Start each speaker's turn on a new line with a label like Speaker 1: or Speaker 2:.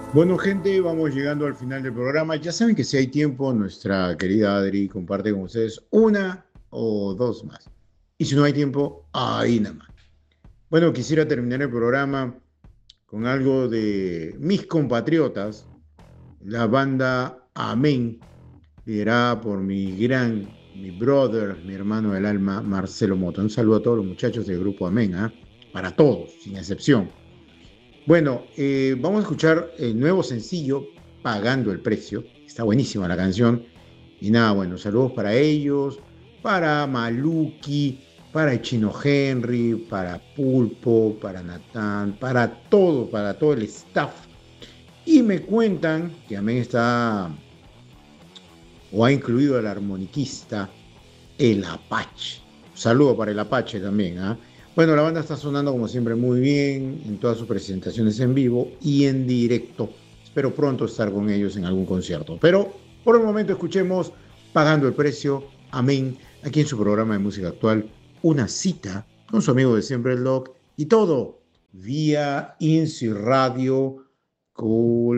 Speaker 1: Bueno, gente, vamos llegando al final del programa. Ya saben que si hay tiempo, nuestra querida Adri comparte con ustedes una o dos más. Y si no hay tiempo, ahí nada más. Bueno, quisiera terminar el programa con algo de mis compatriotas, la banda Amén, liderada por mi brother, mi hermano del alma, Marcelo Mota. Un saludo a todos los muchachos del grupo Amén, ¿ah? Para todos, sin excepción. Bueno, vamos a escuchar el nuevo sencillo, Pagando el Precio. Está buenísima la canción. Y nada, bueno, saludos para ellos, para Maluki, para el Chino Henry, para Pulpo, para Natán, para todo el staff. Y me cuentan que también está, o ha incluido al armoniquista, el Apache. Saludo para el Apache también, ¿ah? Bueno, la banda está sonando como siempre muy bien en todas sus presentaciones en vivo y en directo. Espero pronto estar con ellos en algún concierto. Pero por el momento escuchemos Pagando el Precio, Amén, aquí en su programa de música actual, una cita con su amigo de siempre, el Doc, y todo vía INSI Radio. Cool.